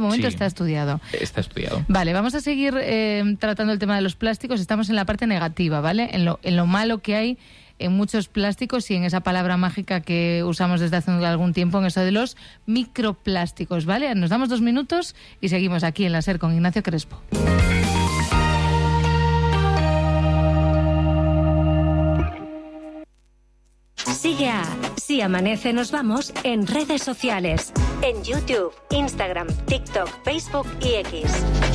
momento Sí. está estudiado. Está estudiado. Vale, vamos a seguir tratando el tema de los plásticos. Estamos en la parte negativa, ¿vale? En lo malo que hay en muchos plásticos y en esa palabra mágica que usamos desde hace algún tiempo, en eso de los microplásticos, ¿vale? Nos damos 2 minutos y seguimos aquí en la SER con Ignacio Crespo. Sigue a Si Amanece Nos Vamos en redes sociales. En YouTube, Instagram, TikTok, Facebook y X.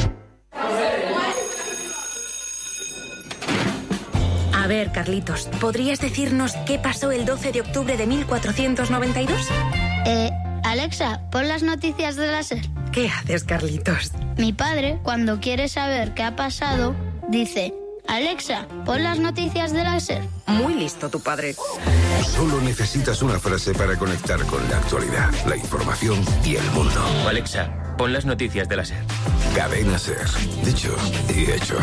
A ver, Carlitos, ¿podrías decirnos qué pasó el 12 de octubre de 1492? Alexa, pon las noticias de la SER. ¿Qué haces, Carlitos? Mi padre, cuando quiere saber qué ha pasado, dice: Alexa, pon las noticias de la SER. Muy listo tu padre. Solo necesitas una frase para conectar con la actualidad, la información y el mundo. Alexa, pon las noticias de la SER. Cadena SER. Dicho y hecho.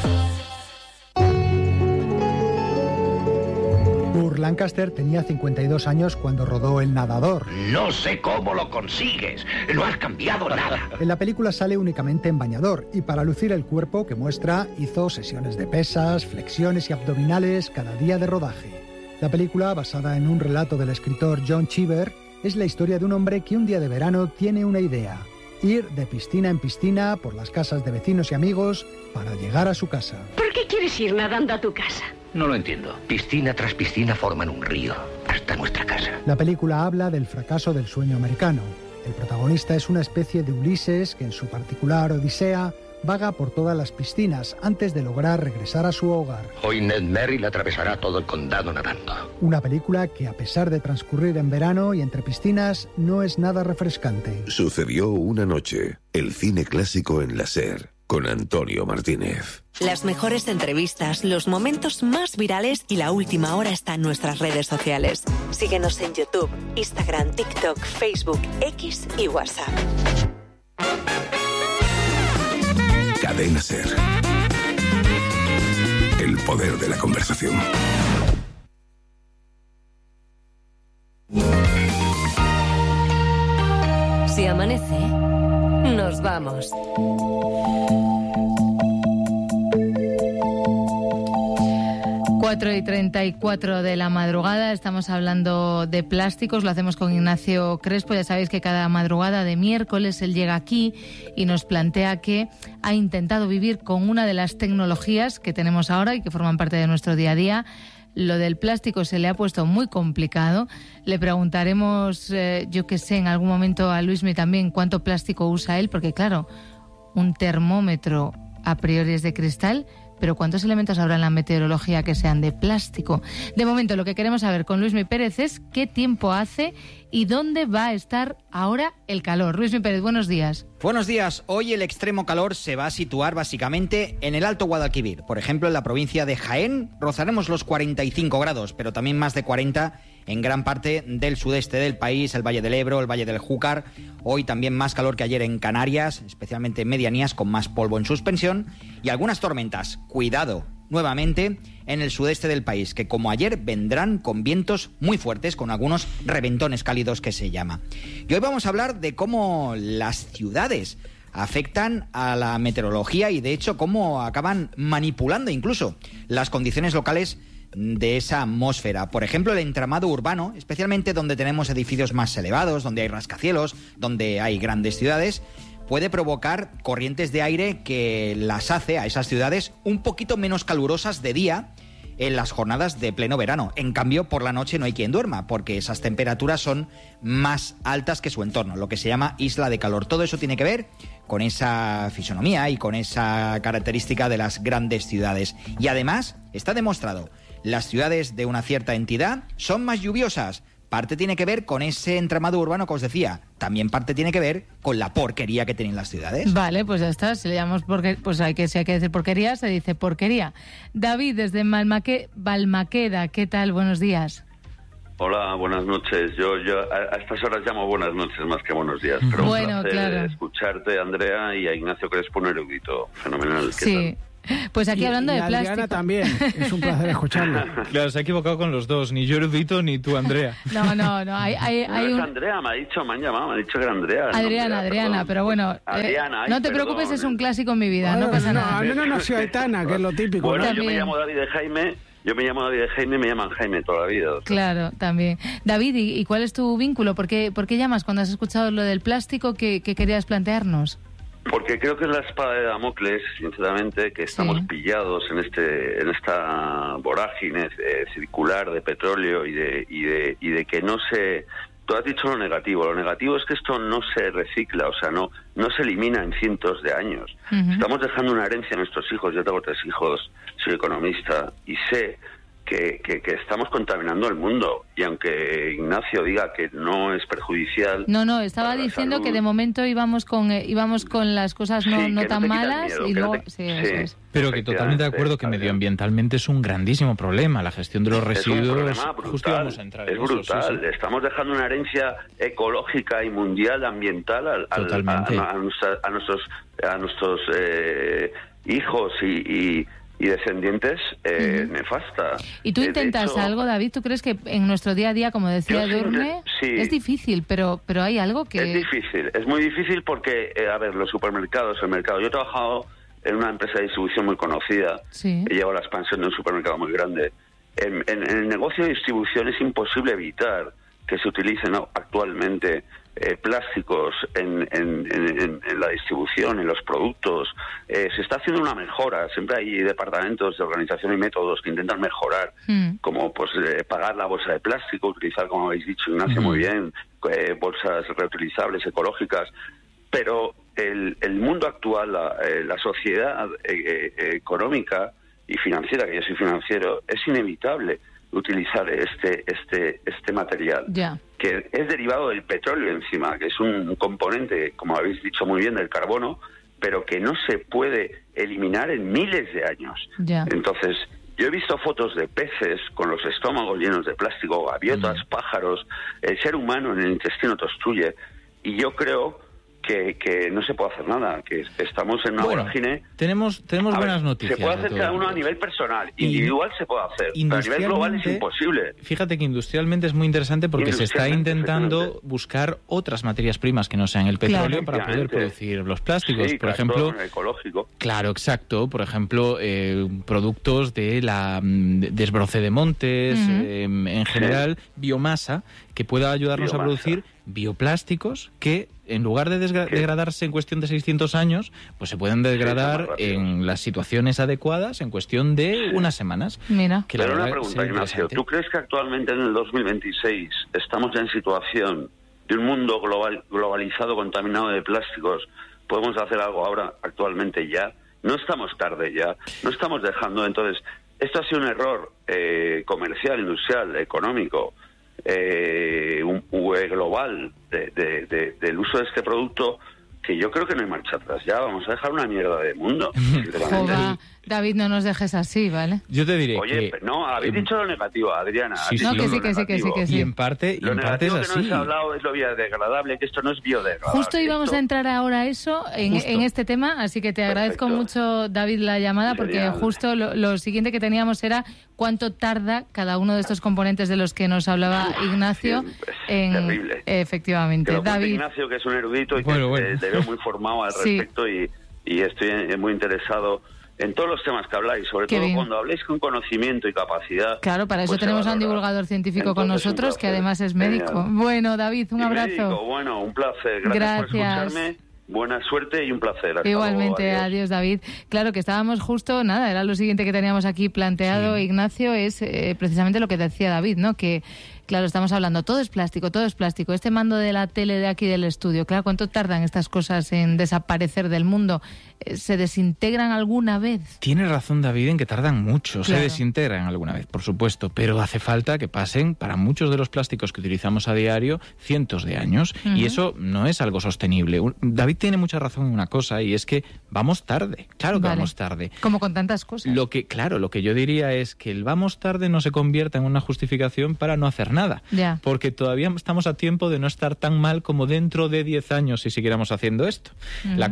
Burt Lancaster tenía 52 años cuando rodó El Nadador. No sé cómo lo consigues. No has cambiado nada. En la película sale únicamente en bañador y para lucir el cuerpo que muestra hizo sesiones de pesas, flexiones y abdominales cada día de rodaje. La película, basada en un relato del escritor John Cheever, es la historia de un hombre que un día de verano tiene una idea: ir de piscina en piscina por las casas de vecinos y amigos para llegar a su casa. ¿Por qué quieres ir nadando a tu casa? No lo entiendo. Piscina tras piscina forman un río hasta nuestra casa. La película habla del fracaso del sueño americano. El protagonista es una especie de Ulises que en su particular odisea vaga por todas las piscinas antes de lograr regresar a su hogar. Hoy Ned Merrill atravesará todo el condado nadando. Una película que, a pesar de transcurrir en verano y entre piscinas, no es nada refrescante. Sucedió una noche. El cine clásico en la SER. Con Antonio Martínez. Las mejores entrevistas, los momentos más virales y la última hora está en nuestras redes sociales. Síguenos en YouTube, Instagram, TikTok, Facebook, X y WhatsApp. Cadena SER. El poder de la conversación. Si amanece, nos vamos. Cuatro y 34 de la madrugada, estamos hablando de plásticos, lo hacemos con Ignacio Crespo. Ya sabéis que cada madrugada de miércoles él llega aquí y nos plantea que ha intentado vivir con una de las tecnologías que tenemos ahora y que forman parte de nuestro día a día. Lo del plástico se le ha puesto muy complicado. Le preguntaremos, yo que sé, en algún momento a Luismi también cuánto plástico usa él, porque claro, un termómetro a priori es de cristal, pero ¿cuántos elementos habrá en la meteorología que sean de plástico? De momento, lo que queremos saber con Luismi Pérez es qué tiempo hace y dónde va a estar ahora el calor. Luismi Pérez, buenos días. Buenos días. Hoy el extremo calor se va a situar básicamente en el Alto Guadalquivir. Por ejemplo, en la provincia de Jaén rozaremos los 45 grados, pero también más de 40 en gran parte del sudeste del país, el Valle del Ebro, el Valle del Júcar. Hoy también más calor que ayer en Canarias, especialmente en medianías con más polvo en suspensión y algunas tormentas. Cuidado, nuevamente en el sudeste del país, que como ayer vendrán con vientos muy fuertes, con algunos reventones cálidos que se llama. Y hoy vamos a hablar de cómo las ciudades afectan a la meteorología y de hecho cómo acaban manipulando incluso las condiciones locales de esa atmósfera. Por ejemplo, el entramado urbano, especialmente donde tenemos edificios más elevados, donde hay rascacielos, donde hay grandes ciudades, puede provocar corrientes de aire que las hace a esas ciudades un poquito menos calurosas de día en las jornadas de pleno verano. En cambio, por la noche no hay quien duerma, porque esas temperaturas son más altas que su entorno, lo que se llama isla de calor. Todo eso tiene que ver con esa fisonomía y con esa característica de las grandes ciudades. Y además, está demostrado, las ciudades de una cierta entidad son más lluviosas. Parte tiene que ver con ese entramado urbano que os decía. También parte tiene que ver con la porquería que tienen las ciudades. Vale, pues ya está. Si le llamamos pues si hay que decir porquería, se dice porquería. David, desde Balmaqueda, ¿qué tal? Buenos días. Hola, buenas noches. Yo a estas horas llamo buenas noches más que buenos días. Pero bueno, un placer claro. escucharte, Andrea, y a Ignacio Crespo, un erudito fenomenal. Sí. Pues aquí hablando de plástico. Adriana también, es un placer escucharlo. Claro, se ha equivocado con los dos, ni yo erudito ni tú, Andrea. No, hay un... Andrea, me han llamado, me ha dicho que era Andrea. Adriana, pero bueno, Adriana, no te preocupes, es un clásico en mi vida, no pasa nada. Al menos no soy Aitana, que es lo típico. Bueno, ¿no? yo me llamo David de Jaime, me llaman Jaime toda la vida. Claro, también. David, ¿y cuál es tu vínculo? ¿Por qué llamas cuando has escuchado lo del plástico que querías plantearnos? Porque creo que es la espada de Damocles, sinceramente, que estamos pillados en esta vorágine circular de petróleo y de que no se... Tú has dicho lo negativo es que esto no se recicla, o sea, no se elimina en cientos de años. Estamos dejando una herencia a nuestros hijos. Yo tengo 3 hijos, soy economista y sé que estamos contaminando el mundo, y aunque Ignacio diga que no es perjudicial... No, estaba diciendo que de momento íbamos con las cosas no tan malas miedo, y luego... Eso es. Pero que totalmente de acuerdo que medioambientalmente es un grandísimo problema, la gestión de los residuos. Justo vamos a entrar en eso. Es brutal, sí. Estamos dejando una herencia ecológica y mundial ambiental a nuestros hijos y descendientes nefasta. ¿Y tú intentas algo, David? ¿Tú crees que en nuestro día a día, como decía Edurne, es difícil, pero hay algo que... Es difícil, es muy difícil porque, los supermercados, el mercado... Yo he trabajado en una empresa de distribución muy conocida, he llevado la expansión de un supermercado muy grande. En el negocio de distribución es imposible evitar que se utilicen actualmente plásticos en la distribución, en los productos. Se está haciendo una mejora. Siempre hay departamentos de organización y métodos que intentan mejorar, como pagar la bolsa de plástico, utilizar, como habéis dicho, Ignacio, muy bien, bolsas reutilizables, ecológicas. Pero el mundo actual, la sociedad económica y financiera, que yo soy financiero, es inevitable utilizar este material, que es derivado del petróleo encima, que es un componente, como habéis dicho muy bien, del carbono, pero que no se puede eliminar en miles de años. Entonces, yo he visto fotos de peces con los estómagos llenos de plástico, gaviotas, pájaros, el ser humano en el intestino te obstruye, y yo creo que no se puede hacer nada, que estamos en una vorágine. Tenemos buenas noticias. Se puede hacer cada uno a nivel personal, individual se puede hacer, pero a nivel global es imposible. Fíjate que industrialmente es muy interesante porque se está intentando buscar otras materias primas que no sean el petróleo para poder producir los plásticos. Por ejemplo, ecológico. Claro, exacto. Por ejemplo, productos de la desbroce de montes, en general, biomasa, que pueda ayudarnos a producir bioplásticos que, en lugar de degradarse en cuestión de 600 años, pues se pueden degradar en las situaciones adecuadas en cuestión de unas semanas. Mira. Pero una pregunta, Ignacio, ¿tú crees que actualmente en el 2026 estamos ya en situación de un mundo globalizado, contaminado de plásticos? ¿Podemos hacer algo ahora, actualmente ya? No estamos tarde ya, no estamos dejando. Entonces, esto ha sido un error comercial, industrial, económico, global del uso de este producto, que yo creo que no hay marcha atrás. Ya vamos a dejar una mierda de mundo. David, no nos dejes así, ¿vale? Yo te diré no, habéis dicho lo negativo, Adriana. Que sí. Y en parte lo negativo es así. Que no se ha hablado es lo biodegradable, que esto no es biodegradable. Justo íbamos a entrar ahora a eso, en este tema, así que te agradezco mucho, David, la llamada, porque justo lo siguiente que teníamos era cuánto tarda cada uno de estos componentes de los que nos hablaba Ignacio terrible. Efectivamente. David. Ignacio, que es un erudito y que te veo muy formado al respecto, y estoy muy interesado en todos los temas que habláis, sobre todo cuando habléis con conocimiento y capacidad. Claro, para eso tenemos a un divulgador científico con nosotros, que además es médico. Genial. Bueno, David, un abrazo. Bueno, un placer. Gracias por escucharme. Buena suerte y un placer. Hasta Igualmente, luego, adiós, David. Claro que estábamos justo, era lo siguiente que teníamos aquí planteado, Ignacio, es precisamente lo que decía David, ¿no? Que, claro, estamos hablando, todo es plástico. Este mando de la tele de aquí del estudio, claro, ¿cuánto tardan estas cosas en desaparecer del mundo? ¿Se desintegran alguna vez? Tienes razón, David, en que tardan mucho. Claro. Se desintegran alguna vez, por supuesto, pero hace falta que pasen, para muchos de los plásticos que utilizamos a diario, cientos de años, y eso no es algo sostenible. David tiene mucha razón en una cosa, y es que vamos tarde. Claro que vamos tarde. Como con tantas cosas. Lo que yo diría es que el vamos tarde no se convierta en una justificación para no hacer nada. Porque todavía estamos a tiempo de no estar tan mal como dentro de 10 años si siguiéramos haciendo esto. La cosa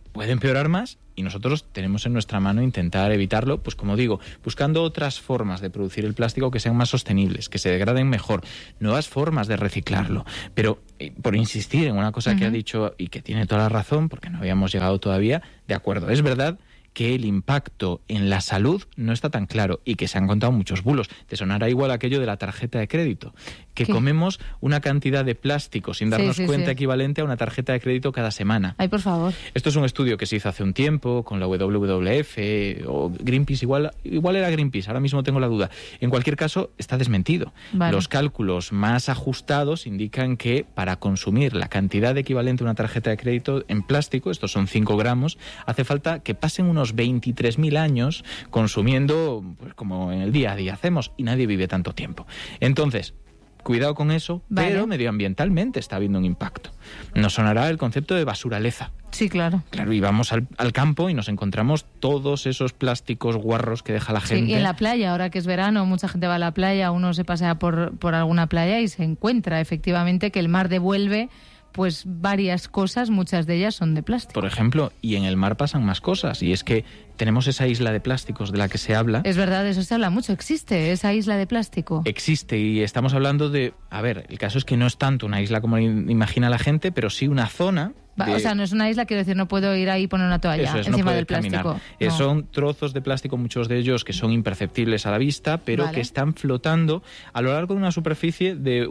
puede empeorar más y nosotros tenemos en nuestra mano intentar evitarlo, pues como digo, buscando otras formas de producir el plástico que sean más sostenibles, que se degraden mejor, nuevas formas de reciclarlo. Pero por insistir en una cosa que ha dicho y que tiene toda la razón, porque no habíamos llegado todavía, de acuerdo, es verdad que el impacto en la salud no está tan claro y que se han contado muchos bulos. Te sonará igual aquello de la tarjeta de crédito, que comemos una cantidad de plástico sin darnos cuenta equivalente a una tarjeta de crédito cada semana. Ay, por favor. Esto es un estudio que se hizo hace un tiempo con la WWF o Greenpeace, igual era Greenpeace, ahora mismo tengo la duda. En cualquier caso, está desmentido. Vale. Los cálculos más ajustados indican que para consumir la cantidad equivalente a una tarjeta de crédito en plástico, estos son 5 gramos, hace falta que pasen unos 23.000 años consumiendo, pues como en el día a día hacemos, y nadie vive tanto tiempo. Entonces, cuidado con eso, pero medioambientalmente está habiendo un impacto. Nos sonará el concepto de basuraleza. Sí, claro. Claro, y vamos al campo y nos encontramos todos esos plásticos guarros que deja la gente. Sí, y en la playa, ahora que es verano, mucha gente va a la playa, uno se pasea por alguna playa y se encuentra efectivamente que el mar devuelve pues varias cosas, muchas de ellas son de plástico. Por ejemplo, y en el mar pasan más cosas, y es que tenemos esa isla de plásticos de la que se habla. Es verdad, eso se habla mucho, existe esa isla de plástico. Existe, y estamos hablando de, a ver, el caso es que no es tanto una isla como imagina la gente, pero sí una zona. O sea, no es una isla, quiero decir, no puedo ir ahí y poner una toalla encima del plástico. No. Son trozos de plástico, muchos de ellos que son imperceptibles a la vista, pero que están flotando a lo largo de una superficie de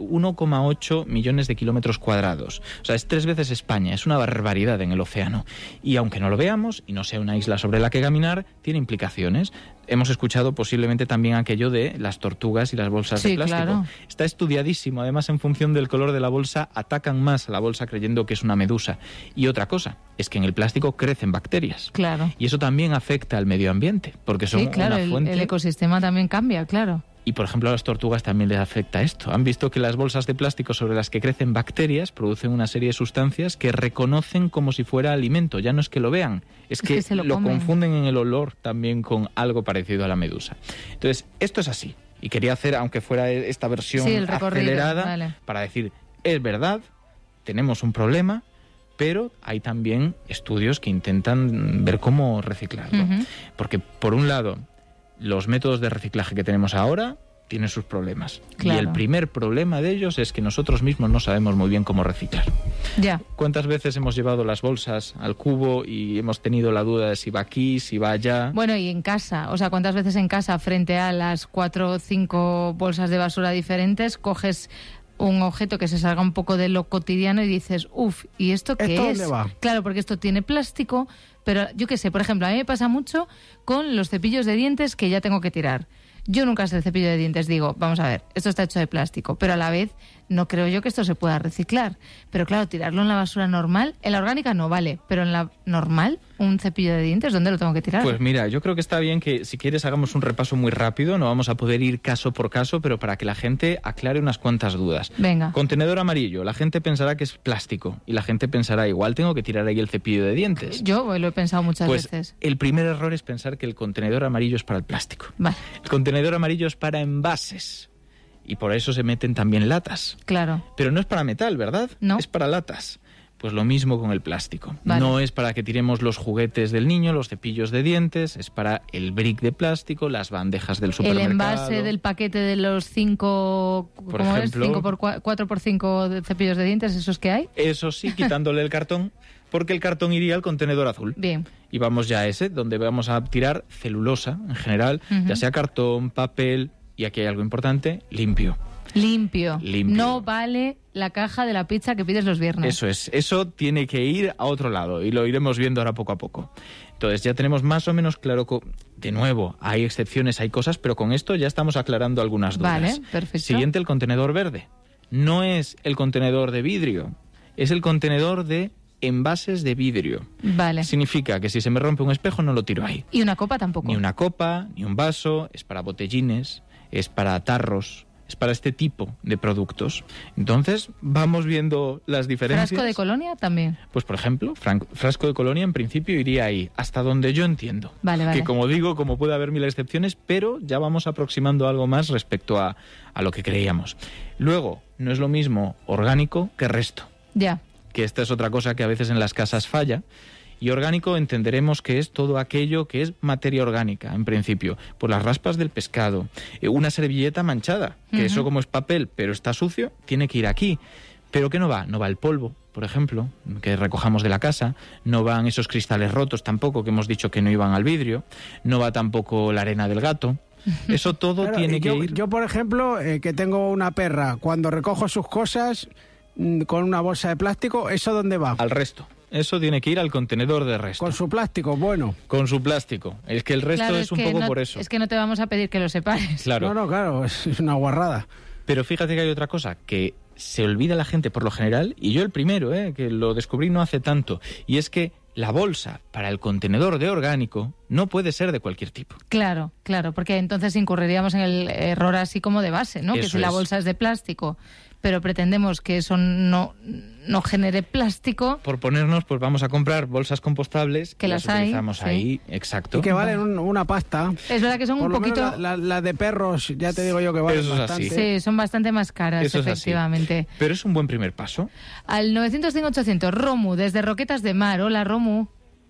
1,8 millones de kilómetros cuadrados. O sea, es 3 veces España, es una barbaridad en el océano. Y aunque no lo veamos, y no sea una isla sobre la que caminar, tiene implicaciones. Hemos escuchado posiblemente también aquello de las tortugas y las bolsas de plástico. Claro. Está estudiadísimo. Además, en función del color de la bolsa, atacan más a la bolsa creyendo que es una medusa. Y otra cosa, es que en el plástico crecen bacterias. Claro. Y eso también afecta al medio ambiente, porque son una fuente. El ecosistema también cambia, claro. Y, por ejemplo, a las tortugas también les afecta esto. Han visto que las bolsas de plástico sobre las que crecen bacterias producen una serie de sustancias que reconocen como si fuera alimento. Ya no es que lo vean, es que lo confunden en el olor también con algo parecido a la medusa. Entonces, esto es así. Y quería hacer, aunque fuera esta versión acelerada, para decir, es verdad, tenemos un problema, pero hay también estudios que intentan ver cómo reciclarlo. Porque, por un lado, los métodos de reciclaje que tenemos ahora tienen sus problemas. Claro. Y el primer problema de ellos es que nosotros mismos no sabemos muy bien cómo reciclar. Ya. ¿Cuántas veces hemos llevado las bolsas al cubo y hemos tenido la duda de si va aquí, si va allá? Bueno, y en casa, o sea, ¿cuántas veces en casa, frente a las 4 o 5 bolsas de basura diferentes, coges un objeto que se salga un poco de lo cotidiano y dices, uff, ¿y esto qué es? ¿Dónde va? Claro, porque esto tiene plástico, pero yo qué sé, por ejemplo, a mí me pasa mucho con los cepillos de dientes que ya tengo que tirar. Yo nunca sé el cepillo de dientes, digo, vamos a ver, esto está hecho de plástico, pero a la vez no creo yo que esto se pueda reciclar. Pero claro, tirarlo en la basura normal, en la orgánica no vale, pero en la normal, un cepillo de dientes, ¿dónde lo tengo que tirar? Pues mira, yo creo que está bien que si quieres hagamos un repaso muy rápido, no vamos a poder ir caso por caso, pero para que la gente aclare unas cuantas dudas. Venga. Contenedor amarillo, la gente pensará que es plástico y la gente pensará, igual tengo que tirar ahí el cepillo de dientes. Yo lo he pensado muchas veces. El primer error es pensar que el contenedor amarillo es para el plástico. Vale. El contenedor amarillo es para envases. Y por eso se meten también latas. Claro. Pero no es para metal, ¿verdad? No. Es para latas. Pues lo mismo con el plástico. Vale. No es para que tiremos los juguetes del niño, los cepillos de dientes, es para el brick de plástico, las bandejas del supermercado. El envase del paquete de los 5, ¿cómo es? 4x5 de cepillos de dientes, ¿esos que hay? Eso sí, quitándole el cartón, porque el cartón iría al contenedor azul. Bien. Y vamos ya a ese, donde vamos a tirar celulosa en general, ya sea cartón, papel, y aquí hay algo importante, limpio. Limpio. No vale la caja de la pizza que pides los viernes. Eso es. Eso tiene que ir a otro lado y lo iremos viendo ahora poco a poco. Entonces ya tenemos más o menos claro, de nuevo, hay excepciones, hay cosas, pero con esto ya estamos aclarando algunas dudas. Vale, perfecto. Siguiente, el contenedor verde. No es el contenedor de vidrio, es el contenedor de envases de vidrio. Vale. Significa que si se me rompe un espejo no lo tiro ahí. ¿Y una copa tampoco? Ni una copa, ni un vaso, es para botellines, es para tarros, es para este tipo de productos. Entonces, vamos viendo las diferencias. ¿Frasco de colonia también? Pues, por ejemplo, frasco de colonia en principio iría ahí, hasta donde yo entiendo. Vale. Que como digo, como puede haber mil excepciones, pero ya vamos aproximando algo más respecto a lo que creíamos. Luego, no es lo mismo orgánico que resto. Ya. Que esta es otra cosa que a veces en las casas falla. Y orgánico entenderemos que es todo aquello que es materia orgánica, en principio. Pues las raspas del pescado, una servilleta manchada, que eso como es papel, pero está sucio, tiene que ir aquí. ¿Pero qué no va? No va el polvo, por ejemplo, que recojamos de la casa, no van esos cristales rotos tampoco, que hemos dicho que no iban al vidrio, no va tampoco la arena del gato. Eso todo tiene que ir... Yo, por ejemplo, que tengo una perra, cuando recojo sus cosas con una bolsa de plástico, ¿eso dónde va? Al resto. Eso tiene que ir al contenedor de resto. Con su plástico, bueno. Con su plástico. Es que el resto es un poco por eso. Es que no te vamos a pedir que lo separes. Claro. No, claro, es una guarrada. Pero fíjate que hay otra cosa, que se olvida la gente por lo general, y yo el primero, que lo descubrí no hace tanto, y es que la bolsa para el contenedor de orgánico no puede ser de cualquier tipo. Claro, porque entonces incurriríamos en el error así como de base, ¿no? Eso que si la bolsa es de plástico, pero pretendemos que eso no genere plástico... Por ponernos, pues vamos a comprar bolsas compostables que las utilizamos ahí, sí. Exacto. Y que valen una pasta. Es verdad que son un poquito... Las de perros, ya te digo yo que valen bastante. Así. Sí, son bastante más caras, Eso efectivamente. Pero es un buen primer paso. Al 900-800, Romu, desde Roquetas de Mar. Hola, Romu.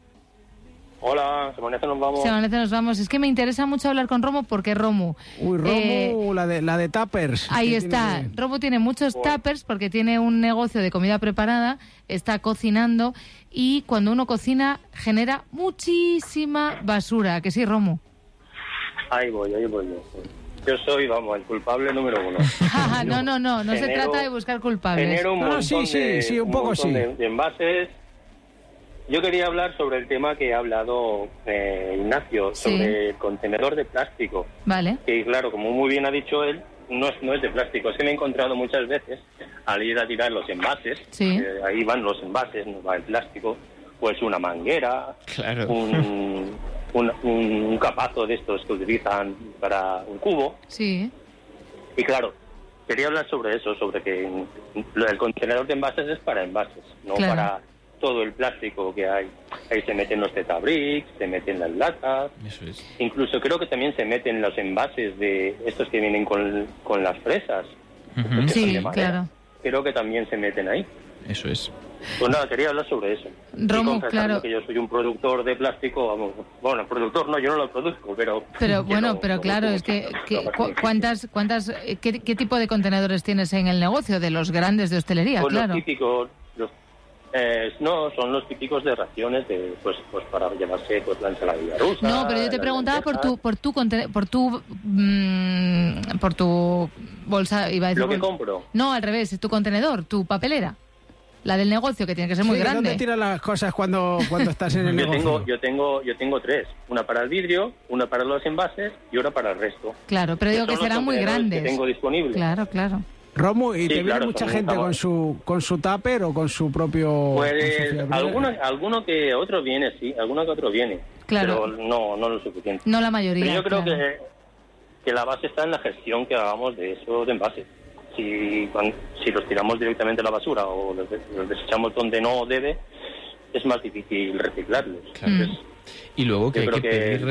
Hola, Semanece nos vamos. Semanece nos vamos. Es que me interesa mucho hablar con Romu porque Romu... Uy, Romu, la de tuppers. Ahí está. Romu tiene muchos tuppers porque tiene un negocio de comida preparada, está cocinando y cuando uno cocina genera muchísima basura. ¿Que sí, Romu? Ahí voy yo. Yo soy, el culpable número uno. No se trata de buscar culpables. Genero un montón de envases. Yo quería hablar sobre el tema que ha hablado Ignacio, sobre el contenedor de plástico. Vale. Que claro, como muy bien ha dicho él, no es de plástico. Es que me he encontrado muchas veces, al ir a tirar los envases, ahí van los envases, no va el plástico, pues una manguera, claro. un capazo de estos que utilizan para un cubo. Sí. Y claro, quería hablar sobre eso, sobre que el contenedor de envases es para envases, no para todo el plástico que hay. Ahí se meten los Tetabricks, se meten las latas. Eso es. Incluso creo que también se meten los envases de estos que vienen con las fresas. Sí, claro. Creo que también se meten ahí. Eso es. Pues nada, quería hablar sobre eso. Romu, claro. Que yo soy un productor de plástico, productor no, yo no lo produzco, pero... Pero claro, es que ¿qué tipo de contenedores tienes en el negocio? De los grandes de hostelería, pues claro. Los típicos, son los típicos de raciones de pues para llevarse pues la ensaladilla rusa. No, pero yo te preguntaba por tu bolsa, iba a decir. Lo que compro. No, al revés, tu contenedor, tu papelera. La del negocio, que tiene que ser muy grande. ¿Dónde tiras las cosas cuando estás en el negocio? Yo tengo tres. Una para el vidrio, una para los envases y otra para el resto. Claro, pero digo que serán muy grandes. Que tengo disponibles. Claro. Romu, ¿y te viene mucha gente con su tupper o con su propio...? Pues alguno que otro viene, sí. Alguno que otro viene. Claro. Pero no lo suficiente. No la mayoría. Pero yo creo que la base está en la gestión que hagamos de esos envases. Si los tiramos directamente a la basura o los desechamos donde no debe, es más difícil reciclarlos. Claro. Y luego que hay que pedir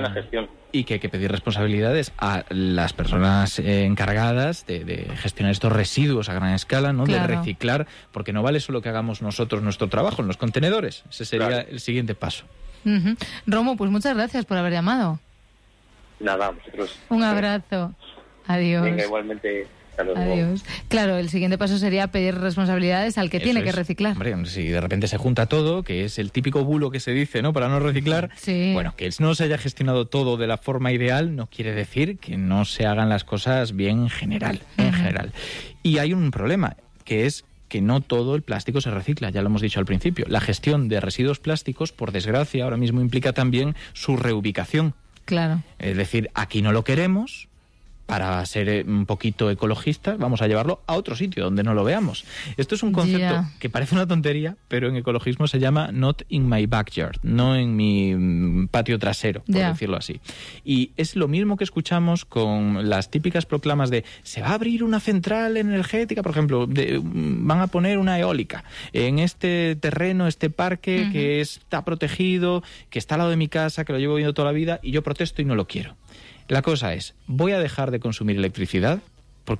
responsabilidades a las personas encargadas de gestionar estos residuos a gran escala, ¿no? Claro. De reciclar, porque no vale solo que hagamos nosotros nuestro trabajo en los contenedores. Ese sería el siguiente paso. Romu, pues muchas gracias por haber llamado. Nada, vosotros. Un abrazo. Adiós. Venga, igualmente. Adiós. Claro, el siguiente paso sería pedir responsabilidades al que tiene que reciclar. Hombre, si de repente se junta todo, que es el típico bulo que se dice, ¿no? Para no reciclar. Sí. Bueno, que no se haya gestionado todo de la forma ideal no quiere decir que no se hagan las cosas bien en general. Y hay un problema, que es que no todo el plástico se recicla, ya lo hemos dicho al principio. La gestión de residuos plásticos, por desgracia, ahora mismo implica también su reubicación. Claro. Es decir, aquí no lo queremos. Para ser un poquito ecologistas, vamos a llevarlo a otro sitio donde no lo veamos. Esto es un concepto que parece una tontería, pero en ecologismo se llama not in my backyard, no en mi patio trasero, por decirlo así. Y es lo mismo que escuchamos con las típicas proclamas de se va a abrir una central energética, por ejemplo, van a poner una eólica en este terreno, este parque que está protegido, que está al lado de mi casa, que lo llevo viendo toda la vida y yo protesto y no lo quiero. La cosa es, ¿voy a dejar de consumir electricidad? Porque yo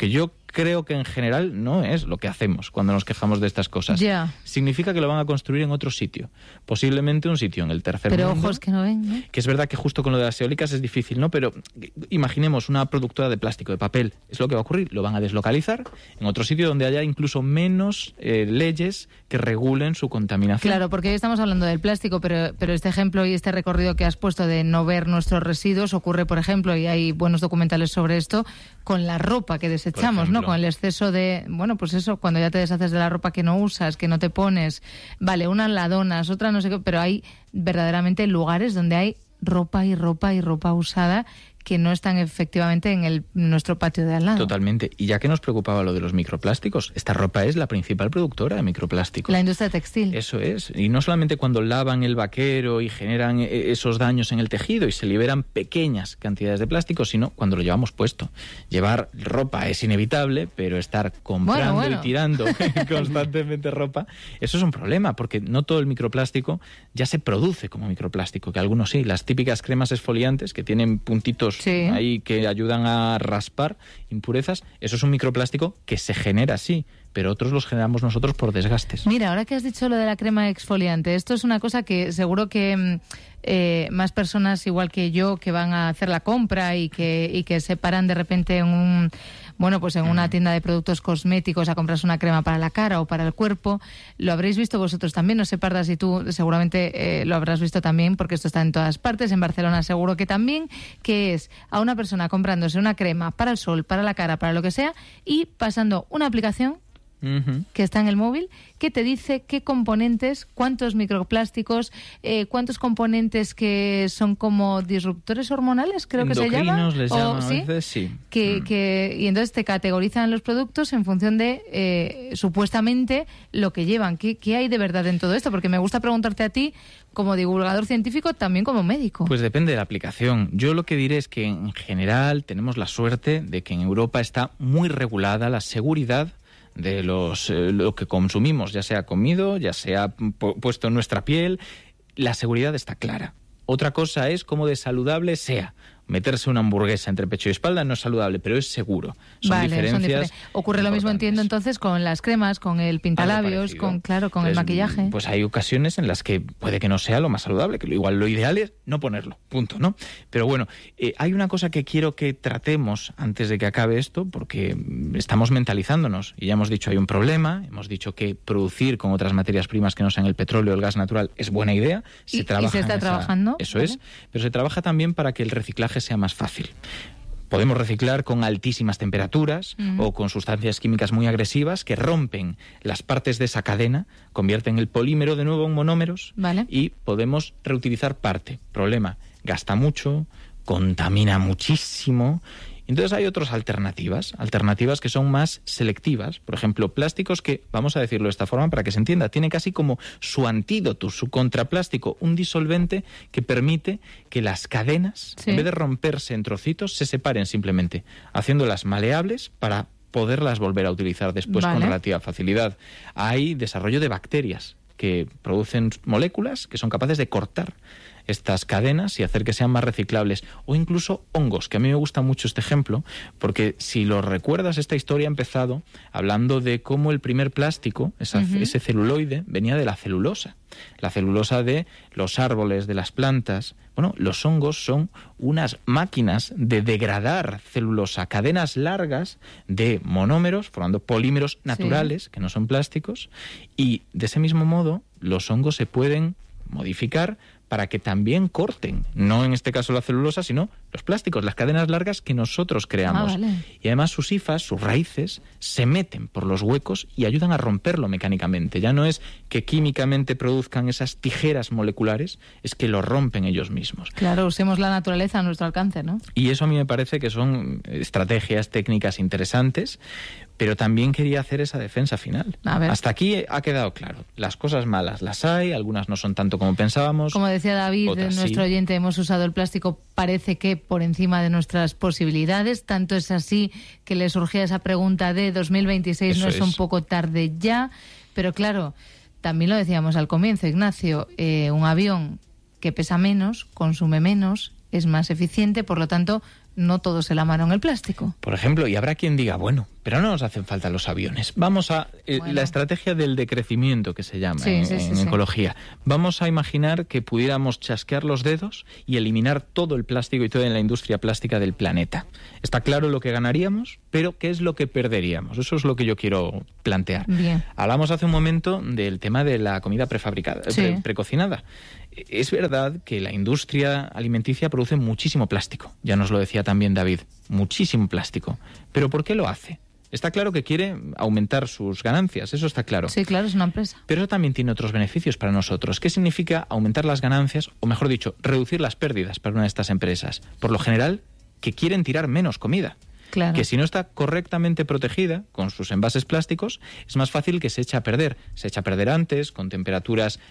creo que en general no es lo que hacemos cuando nos quejamos de estas cosas. Significa que lo van a construir en otro sitio, posiblemente un sitio en el tercer mundo. Pero ojos que no ven, ¿no? Que es verdad que justo con lo de las eólicas es difícil, ¿no? Pero imaginemos una productora de plástico, de papel. Es lo que va a ocurrir. Lo van a deslocalizar en otro sitio donde haya incluso menos leyes que regulen su contaminación. Claro, porque hoy estamos hablando del plástico, pero este ejemplo y este recorrido que has puesto de no ver nuestros residuos ocurre, por ejemplo, y hay buenos documentales sobre esto, con la ropa que desechamos, ¿no? Con el exceso de, bueno, pues eso, cuando ya te deshaces de la ropa que no usas, que no te pones, vale, unas la donas, otra no sé qué, pero hay verdaderamente lugares donde hay ropa y ropa y ropa usada que no están efectivamente en nuestro patio de al lado. Totalmente. Y ya que nos preocupaba lo de los microplásticos, esta ropa es la principal productora de microplásticos. La industria textil. Eso es. Y no solamente cuando lavan el vaquero y generan esos daños en el tejido y se liberan pequeñas cantidades de plástico, sino cuando lo llevamos puesto. Llevar ropa es inevitable, pero estar comprando y tirando constantemente ropa, eso es un problema, porque no todo el microplástico ya se produce como microplástico, que algunos sí. Las típicas cremas exfoliantes que tienen puntitos ahí que ayudan a raspar impurezas, eso es un microplástico que se genera así, pero otros los generamos nosotros por desgastes. Mira, ahora que has dicho lo de la crema exfoliante, esto es una cosa que seguro que más personas igual que yo que van a hacer la compra y que se paran de repente en una tienda de productos cosméticos a comprarse una crema para la cara o para el cuerpo, lo habréis visto vosotros también, no sé, Parda, si tú seguramente lo habrás visto también, porque esto está en todas partes, en Barcelona seguro que también, que es a una persona comprándose una crema para el sol, para la cara, para lo que sea, y pasando una aplicación que está en el móvil, que te dice qué componentes, cuántos microplásticos, cuántos componentes que son como disruptores hormonales, creo que se llaman. Les llaman a veces, sí. Y entonces te categorizan los productos en función de supuestamente lo que llevan. ¿Qué hay de verdad en todo esto? Porque me gusta preguntarte a ti, como divulgador científico, también como médico. Pues depende de la aplicación. Yo lo que diré es que en general tenemos la suerte de que en Europa está muy regulada la seguridad de lo que consumimos, ya sea comido, ya sea puesto en nuestra piel. La seguridad está clara. Otra cosa es cómo de saludable sea. Meterse una hamburguesa entre pecho y espalda no es saludable, pero es seguro. Son diferencias. Ocurre lo mismo, entiendo, entonces, con las cremas, con el pintalabios, con el maquillaje. Pues hay ocasiones en las que puede que no sea lo más saludable, que igual lo ideal es no ponerlo, punto, ¿no? Pero bueno, hay una cosa que quiero que tratemos antes de que acabe esto, porque estamos mentalizándonos, y ya hemos dicho, hay un problema, hemos dicho que producir con otras materias primas que no sean el petróleo o el gas natural es buena idea. ¿Y se está trabajando? Eso es, pero se trabaja también para que el reciclaje sea más fácil. Podemos reciclar con altísimas temperaturas o con sustancias químicas muy agresivas que rompen las partes de esa cadena, convierten el polímero de nuevo en monómeros y podemos reutilizar parte. Problema, gasta mucho, contamina muchísimo. Entonces hay otras alternativas que son más selectivas. Por ejemplo, plásticos que, vamos a decirlo de esta forma para que se entienda, tiene casi como su antídoto, su contraplástico, un disolvente que permite que las cadenas, en vez de romperse en trocitos, se separen simplemente, haciéndolas maleables para poderlas volver a utilizar después con relativa facilidad. Hay desarrollo de bacterias que producen moléculas que son capaces de cortar estas cadenas y hacer que sean más reciclables, o incluso hongos, que a mí me gusta mucho este ejemplo, porque si lo recuerdas, esta historia ha empezado hablando de cómo el primer plástico, ese celuloide, venía de la celulosa de los árboles, de las plantas. Bueno, los hongos son unas máquinas de degradar celulosa, cadenas largas de monómeros, formando polímeros naturales, que no son plásticos, y de ese mismo modo los hongos se pueden modificar para que también corten, no en este caso la celulosa, sino los plásticos, las cadenas largas que nosotros creamos. Y además sus hifas, sus raíces, se meten por los huecos y ayudan a romperlo mecánicamente. Ya no es que químicamente produzcan esas tijeras moleculares, es que lo rompen ellos mismos. Claro, usemos la naturaleza a nuestro alcance, ¿no? Y eso a mí me parece que son estrategias técnicas interesantes, pero también quería hacer esa defensa final. Hasta aquí ha quedado claro. Las cosas malas las hay, algunas no son tanto como pensábamos. Como decía David, nuestro oyente, hemos usado el plástico, parece que por encima de nuestras posibilidades. Tanto es así que le surgía esa pregunta de 2026, ¿no es un poco tarde ya? Pero claro, también lo decíamos al comienzo, Ignacio, un avión que pesa menos, consume menos, es más eficiente, por lo tanto, no todos se lamaron el plástico. Por ejemplo, y habrá quien diga, bueno, pero no nos hacen falta los aviones. Vamos a la estrategia del decrecimiento, que se llama en ecología. Vamos a imaginar que pudiéramos chasquear los dedos y eliminar todo el plástico y toda la industria plástica del planeta. Está claro lo que ganaríamos, pero ¿qué es lo que perderíamos? Eso es lo que yo quiero plantear. Bien. Hablamos hace un momento del tema de la comida prefabricada, precocinada. Es verdad que la industria alimenticia produce muchísimo plástico. Ya nos lo decía también David, muchísimo plástico. ¿Pero por qué lo hace? Está claro que quiere aumentar sus ganancias, eso está claro. Sí, claro, es una empresa. Pero eso también tiene otros beneficios para nosotros. ¿Qué significa aumentar las ganancias, o mejor dicho, reducir las pérdidas para una de estas empresas? Por lo general, que quieren tirar menos comida. Claro. Que si no está correctamente protegida con sus envases plásticos, es más fácil que se eche a perder. Se echa a perder antes, con temperaturas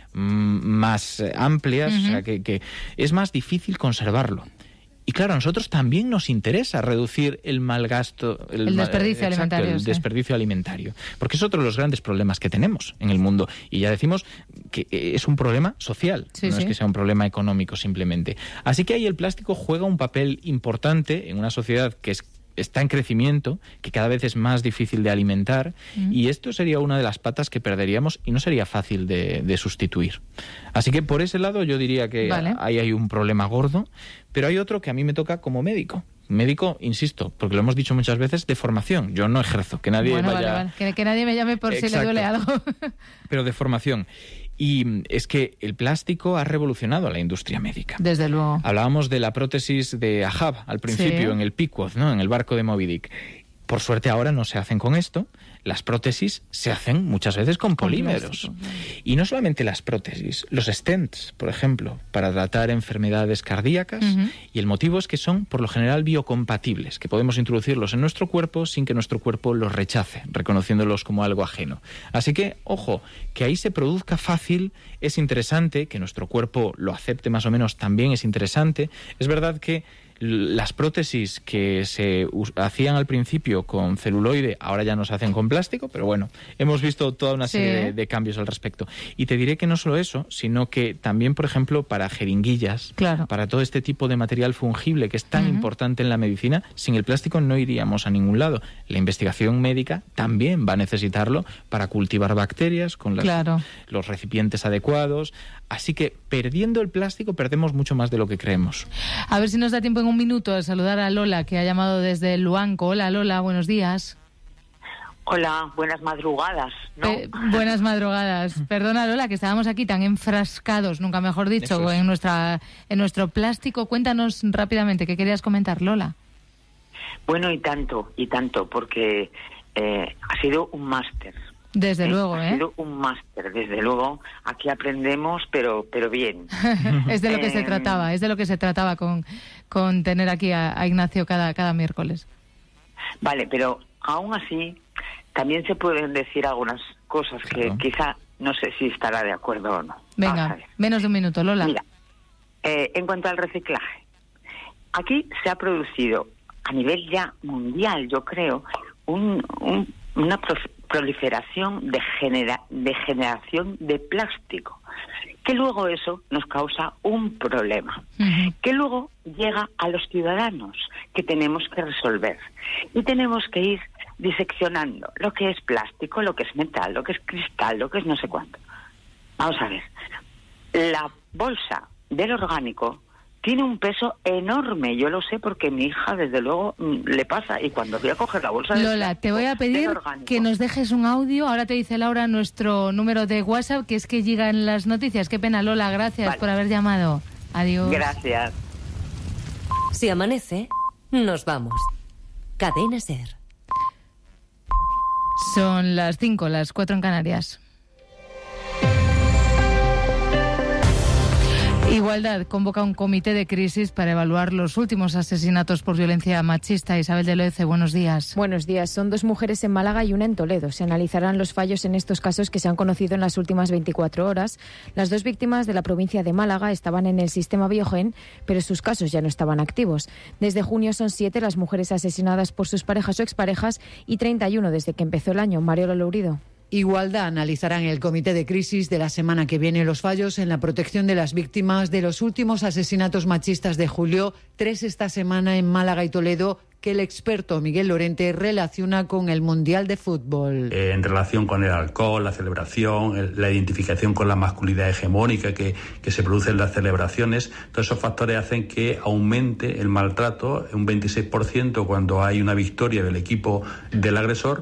más amplias, o sea que es más difícil conservarlo. Y claro, a nosotros también nos interesa reducir el mal gasto, el desperdicio alimentario. El desperdicio alimentario. Porque es otro de los grandes problemas que tenemos en el mundo. Y ya decimos que es un problema social, no es que sea un problema económico simplemente. Así que ahí el plástico juega un papel importante en una sociedad que está en crecimiento, que cada vez es más difícil de alimentar, y esto sería una de las patas que perderíamos y no sería fácil de sustituir. Así que por ese lado yo diría que ahí hay un problema gordo, pero hay otro que a mí me toca como médico. Médico, insisto, porque lo hemos dicho muchas veces, de formación. Yo no ejerzo, que nadie vaya... Que nadie me llame por si le duele algo. Pero de formación. Y es que el plástico ha revolucionado la industria médica. Desde luego. Hablábamos de la prótesis de Ahab al principio, en el Pequod, ¿no? En el barco de Moby Dick. Por suerte ahora no se hacen con esto. Las prótesis se hacen muchas veces con polímeros. Y no solamente las prótesis, los stents, por ejemplo, para tratar enfermedades cardíacas. Y el motivo es que son, por lo general, biocompatibles, que podemos introducirlos en nuestro cuerpo sin que nuestro cuerpo los rechace, reconociéndolos como algo ajeno. Así que, ojo, que ahí se produzca fácil es interesante, que nuestro cuerpo lo acepte más o menos también es interesante. Es verdad que las prótesis que se hacían al principio con celuloide ahora ya no se hacen con plástico, pero bueno, hemos visto toda una serie de cambios al respecto. Y te diré que no solo eso, sino que también, por ejemplo, para jeringuillas, para todo este tipo de material fungible que es tan importante en la medicina, sin el plástico no iríamos a ningún lado. La investigación médica también va a necesitarlo para cultivar bacterias con los recipientes adecuados. Así que perdiendo el plástico perdemos mucho más de lo que creemos. A ver si nos da tiempo en un minuto de saludar a Lola, que ha llamado desde Luanco. Hola Lola, buenos días. Hola, buenas madrugadas, ¿no? Buenas madrugadas. Perdona Lola, que estábamos aquí tan enfrascados, nunca mejor dicho, en nuestro plástico. Cuéntanos rápidamente, ¿qué querías comentar, Lola? Bueno, y tanto, porque ha sido un máster. Desde luego, Ha sido un máster, desde luego. Aquí aprendemos, pero bien. Es de lo que se trataba, con tener aquí a Ignacio cada miércoles. Vale, pero aún así también se pueden decir algunas cosas que quizá no sé si estará de acuerdo o no. Venga, menos de un minuto, Lola. Mira, en cuanto al reciclaje, aquí se ha producido a nivel ya mundial, yo creo, una proliferación de generación de plástico, que luego eso nos causa un problema, que luego llega a los ciudadanos, que tenemos que resolver. Y tenemos que ir diseccionando lo que es plástico, lo que es metal, lo que es cristal, lo que es no sé cuánto. Vamos a ver, la bolsa del orgánico tiene un peso enorme, yo lo sé porque mi hija desde luego le pasa, y cuando voy a coger la bolsa Lola, te voy a pedir que nos dejes un audio. Ahora te dice Laura nuestro número de WhatsApp, que es que llega en las noticias. Qué pena, Lola, gracias por haber llamado. Adiós. Gracias. Si amanece, nos vamos. Cadena SER. Son las 5, las 4 en Canarias. Igualdad convoca un comité de crisis para evaluar los últimos asesinatos por violencia machista. Isabel de Loece, buenos días. Buenos días. Son 2 mujeres en Málaga y una en Toledo. Se analizarán los fallos en estos casos que se han conocido en las últimas 24 horas. Las 2 víctimas de la provincia de Málaga estaban en el sistema Biogen, pero sus casos ya no estaban activos. Desde junio son 7 las mujeres asesinadas por sus parejas o exparejas y 31 desde que empezó el año. Mariola Lourido. Igualdad analizará en el comité de crisis de la semana que viene los fallos en la protección de las víctimas de los últimos asesinatos machistas de julio, 3 esta semana en Málaga y Toledo, que el experto Miguel Lorente relaciona con el Mundial de Fútbol. En relación con el alcohol, la celebración, la identificación con la masculinidad hegemónica que se produce en las celebraciones, todos esos factores hacen que aumente el maltrato un 26% cuando hay una victoria del equipo del agresor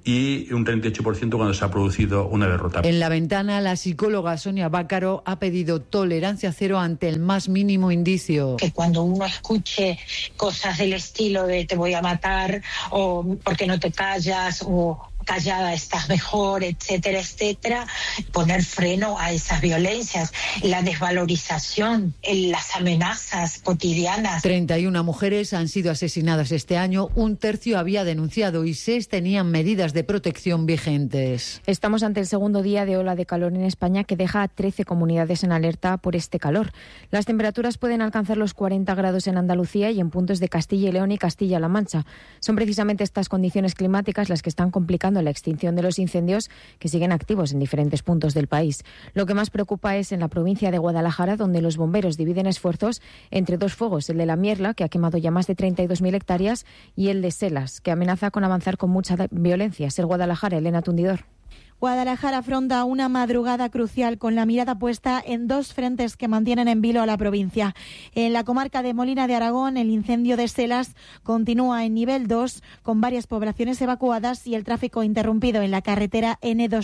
y un 38% cuando se ha producido una derrota. En La Ventana, la psicóloga Sonia Bácaro ha pedido tolerancia cero ante el más mínimo indicio. Que cuando uno escuche cosas del estilo de te voy a matar o ¿por qué no te callas? O callada estás mejor, etcétera, etcétera, poner freno a esas violencias, la desvalorización, las amenazas cotidianas. 31 mujeres han sido asesinadas este año, un tercio había denunciado y 6 tenían medidas de protección vigentes. Estamos ante el segundo día de ola de calor en España que deja a 13 comunidades en alerta por este calor. Las temperaturas pueden alcanzar los 40 grados en Andalucía y en puntos de Castilla y León y Castilla-La Mancha. Son precisamente estas condiciones climáticas las que están complicando la extinción de los incendios que siguen activos en diferentes puntos del país. Lo que más preocupa es en la provincia de Guadalajara, donde los bomberos dividen esfuerzos entre 2 fuegos, el de La Mierla, que ha quemado ya más de 32.000 hectáreas, y el de Selas, que amenaza con avanzar con mucha violencia. Ser Guadalajara, Elena Tundidor. Guadalajara afronta una madrugada crucial con la mirada puesta en 2 frentes que mantienen en vilo a la provincia. En la comarca de Molina de Aragón, el incendio de Selas continúa en nivel 2 con varias poblaciones evacuadas y el tráfico interrumpido en la carretera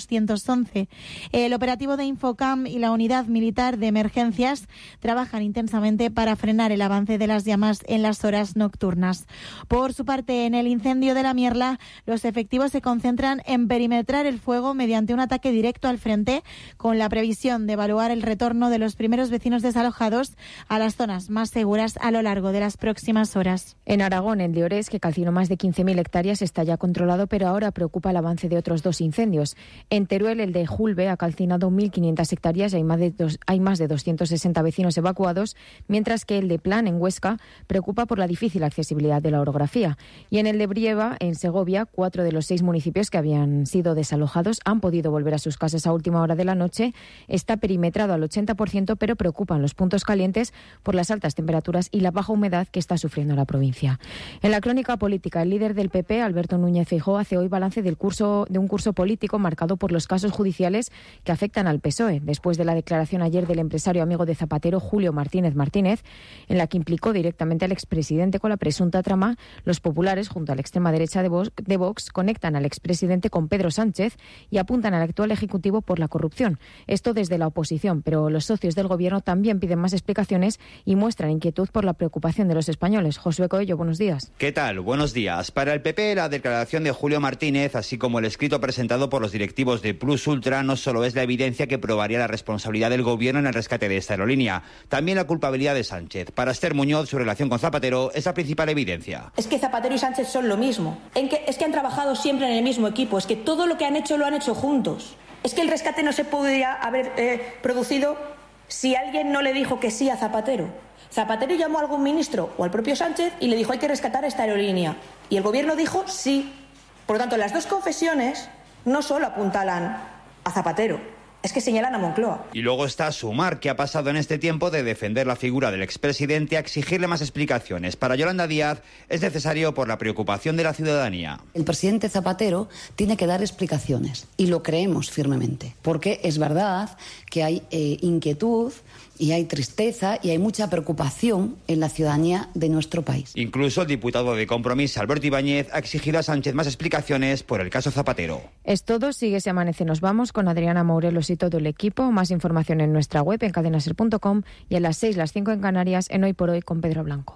N211. El operativo de Infocam y la unidad militar de emergencias trabajan intensamente para frenar el avance de las llamas en las horas nocturnas. Por su parte, en el incendio de La Mierla, los efectivos se concentran en perimetrar el fuego mediante un ataque directo al frente, con la previsión de evaluar el retorno de los primeros vecinos desalojados a las zonas más seguras a lo largo de las próximas horas. En Aragón, el de Orés, que calcinó más de 15.000 hectáreas, está ya controlado, pero ahora preocupa el avance de otros 2 incendios. En Teruel, el de Julbe, ha calcinado 1.500 hectáreas y hay más de 260 vecinos evacuados, mientras que el de Plan, en Huesca, preocupa por la difícil accesibilidad de la orografía. Y en el de Brieva, en Segovia, 4 de los 6 municipios que habían sido desalojados han podido volver a sus casas a última hora de la noche. Está perimetrado al 80%, pero preocupan los puntos calientes por las altas temperaturas y la baja humedad que está sufriendo la provincia. En la crónica política, el líder del PP, Alberto Núñez Feijóo, hace hoy balance de un curso político marcado por los casos judiciales que afectan al PSOE, después de la declaración ayer del empresario amigo de Zapatero, Julio Martínez Martínez, en la que implicó directamente al expresidente con la presunta trama. Los populares, junto a la extrema derecha de Vox, conectan al expresidente con Pedro Sánchez y apuntan al actual Ejecutivo por la corrupción. Esto desde la oposición, pero los socios del Gobierno también piden más explicaciones y muestran inquietud por la preocupación de los españoles. Josué Coello, buenos días. ¿Qué tal? Buenos días. Para el PP, la declaración de Julio Martínez, así como el escrito presentado por los directivos de Plus Ultra, no solo es la evidencia que probaría la responsabilidad del Gobierno en el rescate de esta aerolínea, también la culpabilidad de Sánchez. Para Esther Muñoz, su relación con Zapatero es la principal evidencia. Es que Zapatero y Sánchez son lo mismo. Es que han trabajado siempre en el mismo equipo. Es que todo lo que han hecho lo han hecho juntos. Es que el rescate no se podría haber producido si alguien no le dijo que sí a Zapatero. Zapatero llamó a algún ministro o al propio Sánchez y le dijo hay que rescatar esta aerolínea. Y el Gobierno dijo sí. Por lo tanto, las 2 confesiones no solo apuntalan a Zapatero, es que señalan a Moncloa. Y luego está Sumar, que ha pasado en este tiempo de defender la figura del expresidente a exigirle más explicaciones. Para Yolanda Díaz es necesario por la preocupación de la ciudadanía. El presidente Zapatero tiene que dar explicaciones y lo creemos firmemente, porque es verdad que hay inquietud y hay tristeza y hay mucha preocupación en la ciudadanía de nuestro país. Incluso el diputado de Compromís, Alberto Ibáñez, ha exigido a Sánchez más explicaciones por el caso Zapatero. Es todo, sigue Se Amanece, nos vamos con Adriana Morelos y todo el equipo. Más información en nuestra web, en cadenaser.com, y a las 6, las 5 en Canarias, en Hoy por Hoy con Pedro Blanco.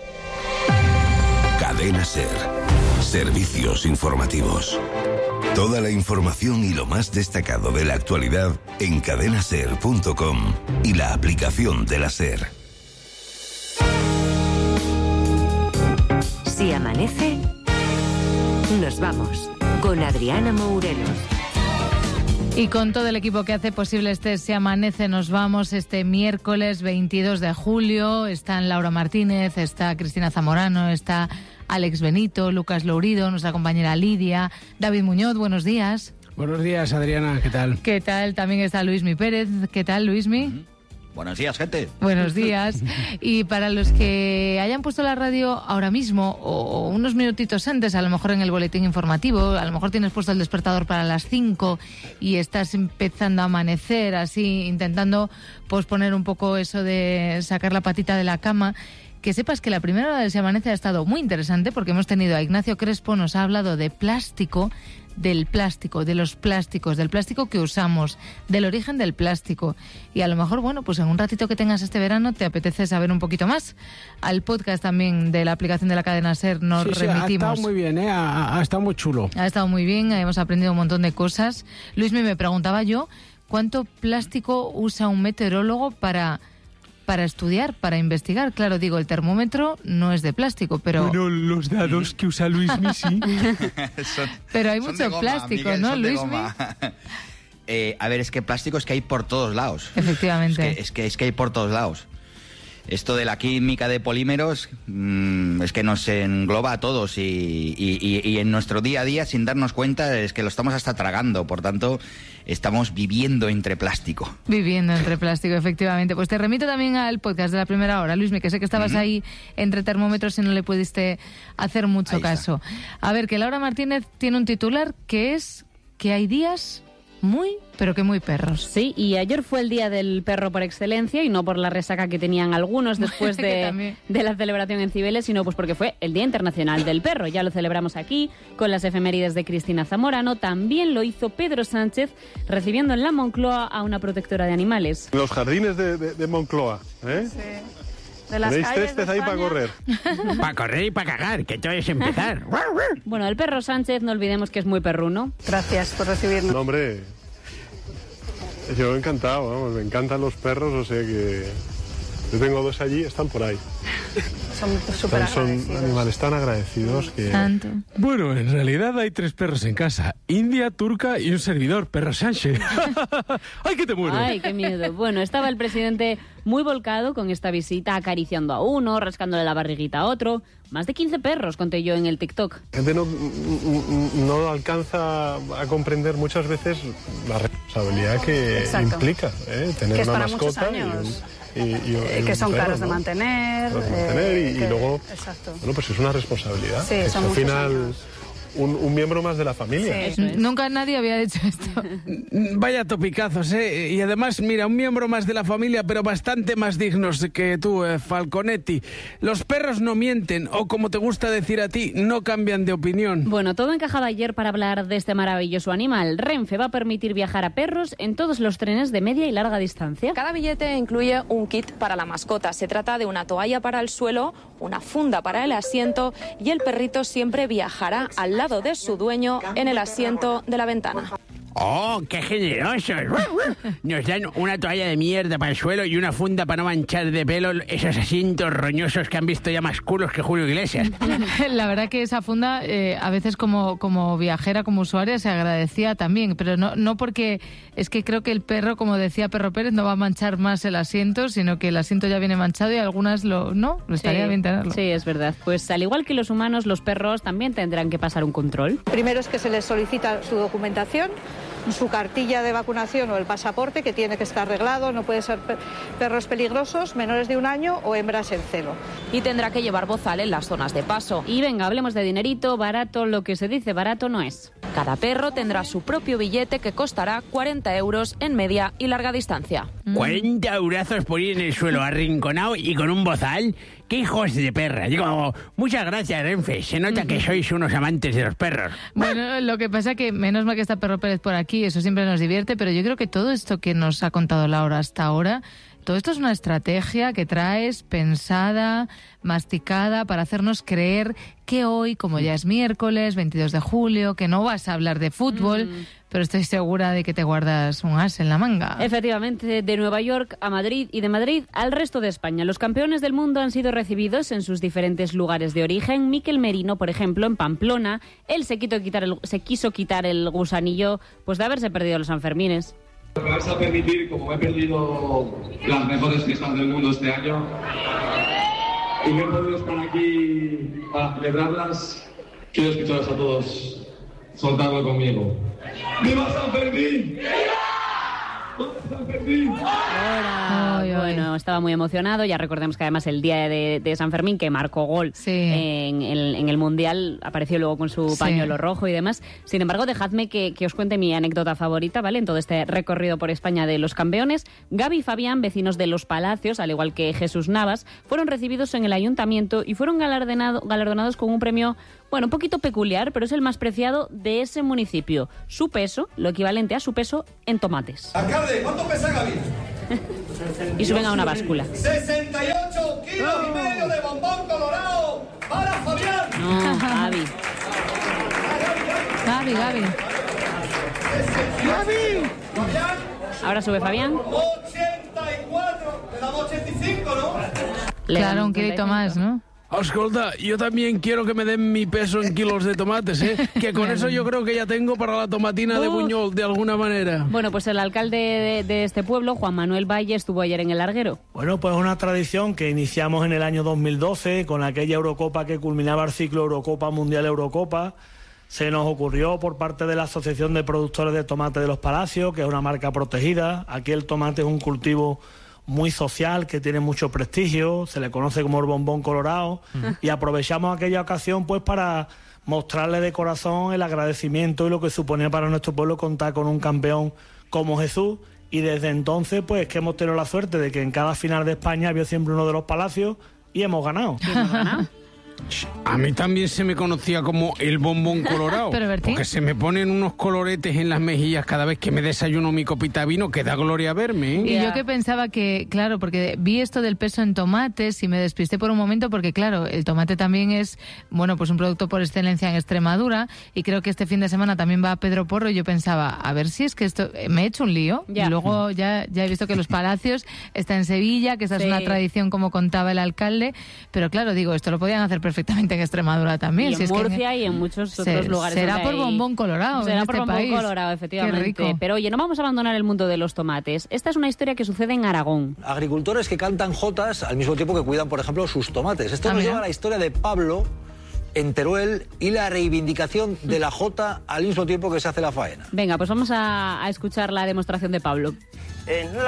Cadena Ser. Servicios informativos. Toda la información y lo más destacado de la actualidad en cadenaser.com y la aplicación de la Ser. Si amanece, nos vamos con Adriana Morelos. Y con todo el equipo que hace posible este Se Amanece, nos vamos este miércoles 22 de julio. Están Laura Martínez, está Cristina Zamorano, está Alex Benito, Lucas Lourido, nuestra compañera Lidia, David Muñoz, buenos días. Buenos días, Adriana, ¿qué tal? ¿Qué tal? También está Luismi Pérez. ¿Qué tal, Luismi? Buenos días, gente. Buenos días. Y para los que hayan puesto la radio ahora mismo o unos minutitos antes, a lo mejor en el boletín informativo, a lo mejor tienes puesto el despertador para las 5 y estás empezando a amanecer, así intentando posponer un poco eso de sacar la patita de la cama, que sepas que la primera hora de Se Amanece ha estado muy interesante porque hemos tenido a Ignacio Crespo, nos ha hablado de plástico, del plástico, de los plásticos, del plástico que usamos, del origen del plástico. Y a lo mejor, bueno, pues en un ratito que tengas este verano te apetece saber un poquito más. Al podcast también de la aplicación de la cadena SER nos remitimos. Ha estado muy bien, ha estado muy chulo. Ha estado muy bien, hemos aprendido un montón de cosas. Luismi, me preguntaba yo, ¿cuánto plástico usa un meteorólogo para estudiar, para investigar? Claro, digo, el termómetro no es de plástico, pero... Bueno, los dados que usa Luismi sí. Pero hay mucho goma, plástico, Miguel, ¿no, Luismi? A ver, es que plástico es que hay por todos lados. Efectivamente. Es que hay por todos lados. Esto de la química de polímeros es que nos engloba a todos y en nuestro día a día, sin darnos cuenta, es que lo estamos hasta tragando. Por tanto, estamos viviendo entre plástico. Viviendo entre plástico, efectivamente. Pues te remito también al podcast de la primera hora, Luismi, que sé que estabas ahí entre termómetros y no le pudiste hacer mucho caso. A ver, que Laura Martínez tiene un titular que es que hay días muy, pero que muy perros. Sí, y ayer fue el día del perro por excelencia y no por la resaca que tenían algunos después de la celebración en Cibeles, sino pues porque fue el Día Internacional del Perro. Ya lo celebramos aquí con las efemérides de Cristina Zamorano. También lo hizo Pedro Sánchez recibiendo en la Moncloa a una protectora de animales. Los jardines de Moncloa, ¿eh? Sí. Tenéis césped ahí para correr. Para correr y para cagar, que todo es empezar. Bueno, el perro Sánchez, no olvidemos que es muy perruno. Gracias por recibirnos. No, hombre, yo encantado, vamos, me encantan los perros, o sea que yo tengo 2 allí, están por ahí. Son súper agradecidos. Son animales tan agradecidos que... Tanto. Bueno, en realidad hay 3 perros en casa. India, turca y un servidor, perro Sánchez. ¡Ay, que te muero! ¡Ay, qué miedo! Bueno, estaba el presidente muy volcado con esta visita, acariciando a uno, rascándole la barriguita a otro. Más de 15 perros, conté yo en el TikTok. La gente no alcanza a comprender muchas veces la responsabilidad que implica tener una mascota que son caros de mantener. Y luego, bueno, pues es una responsabilidad. Sí, es al final un miembro más de la familia. Sí, nunca nadie había dicho esto. Vaya topicazos, ¿eh? Y además, mira, un miembro más de la familia, pero bastante más dignos que tú, Falconetti. Los perros no mienten, o como te gusta decir a ti, no cambian de opinión. Bueno, todo encajaba ayer para hablar de este maravilloso animal. Renfe va a permitir viajar a perros en todos los trenes de media y larga distancia. Cada billete incluye un kit para la mascota. Se trata de una toalla para el suelo, una funda para el asiento y el perrito siempre viajará al lado de su dueño en el asiento de la ventana. ¡Oh, qué generosos! Nos dan una toalla de mierda para el suelo y una funda para no manchar de pelo esos asientos roñosos que han visto ya más culos que Julio Iglesias. La verdad que esa funda, a veces como viajera, como usuaria, se agradecía también, pero no porque es que creo que el perro, como decía Perro Pérez, no va a manchar más el asiento, sino que el asiento ya viene manchado y algunas lo estaría bien tenerlo. Sí, es verdad. Pues al igual que los humanos, los perros también tendrán que pasar un control. Primero es que se les solicita su documentación, su cartilla de vacunación o el pasaporte, que tiene que estar arreglado, no puede ser perros peligrosos, menores de 1 año o hembras en celo. Y tendrá que llevar bozal en las zonas de paso. Y venga, hablemos de dinerito. Barato, lo que se dice barato no es. Cada perro tendrá su propio billete que costará 40 euros en media y larga distancia. 40 eurazos por ir en el suelo arrinconado y con un bozal. ¡Qué hijos de perra! Digo, muchas gracias, Renfe. Se nota que sois unos amantes de los perros. Bueno, lo que pasa que menos mal que está Perro Pérez por aquí, eso siempre nos divierte, pero yo creo que todo esto que nos ha contado Laura hasta ahora, todo esto es una estrategia que traes pensada, masticada, para hacernos creer que hoy, como ya es miércoles, 22 de julio, que no vas a hablar de fútbol, pero estoy segura de que te guardas un as en la manga. Efectivamente, de Nueva York a Madrid y de Madrid al resto de España. Los campeones del mundo han sido recibidos en sus diferentes lugares de origen. Mikel Merino, por ejemplo, en Pamplona, él se quiso quitar el gusanillo pues de haberse perdido los Sanfermines. Me vais a permitir, como he perdido las mejores fiestas del mundo este año y no he podido estar aquí para celebrarlas, quiero escucharos a todos soltarlo conmigo. ¡Viva San Fermín! Bueno, estaba muy emocionado. Ya recordemos que además el día de San Fermín, que marcó gol en el Mundial, apareció luego con su pañuelo rojo y demás. Sin embargo, dejadme que os cuente mi anécdota favorita, ¿vale? En todo este recorrido por España de los campeones. Gaby y Fabián, vecinos de Los Palacios, al igual que Jesús Navas, fueron recibidos en el ayuntamiento y fueron galardonados con un premio, bueno, un poquito peculiar, pero es el más preciado de ese municipio. Su peso, lo equivalente a su peso en tomates. Alcalde, ¿cuánto pesa Gaby? Y suben a una báscula. 68 kilos y medio de bombón colorado para Fabián. No, Gaby. Gaby. Ahora sube Fabián. 84, le damos 85, ¿no? Claro, un kilito más, ¿no? Escolta, yo también quiero que me den mi peso en kilos de tomates, ¿eh? Que con eso yo creo que ya tengo para la tomatina de Buñol, de alguna manera. Bueno, pues el alcalde de este pueblo, Juan Manuel Valle, estuvo ayer en el larguero. Bueno, pues una tradición que iniciamos en el año 2012 con aquella Eurocopa que culminaba el ciclo Eurocopa Mundial Eurocopa. Se nos ocurrió por parte de la Asociación de Productores de Tomate de Los Palacios, que es una marca protegida. Aquí el tomate es un cultivo muy social, que tiene mucho prestigio, se le conoce como el bombón colorado, y aprovechamos aquella ocasión pues para mostrarle de corazón el agradecimiento y lo que suponía para nuestro pueblo contar con un campeón como Jesús, y desde entonces pues que hemos tenido la suerte de que en cada final de España había siempre uno de Los Palacios y hemos ganado. A mí también se me conocía como el bombón colorado. Pero, Bertín, porque se me ponen unos coloretes en las mejillas cada vez que me desayuno mi copita de vino, que da gloria verme, ¿eh? Y yo que pensaba que, claro, porque vi esto del peso en tomates y me despisté por un momento porque, claro, el tomate también es, bueno, pues un producto por excelencia en Extremadura, y creo que este fin de semana también va Pedro Porro, y yo pensaba, a ver si es que esto... Me he hecho un lío, y luego ya he visto que Los Palacios está en Sevilla, que esa es una tradición como contaba el alcalde, pero claro, digo, esto lo podían hacer perfectamente en Extremadura también. Y en Murcia y en muchos otros lugares. Será por bombón colorado. Será por bombón colorado, efectivamente. Qué rico. Pero oye, no vamos a abandonar el mundo de los tomates. Esta es una historia que sucede en Aragón. Agricultores que cantan jotas al mismo tiempo que cuidan, por ejemplo, sus tomates. Esto nos lleva a la historia de Pablo en Teruel y la reivindicación de la jota al mismo tiempo que se hace la faena. Venga, pues vamos a escuchar la demostración de Pablo.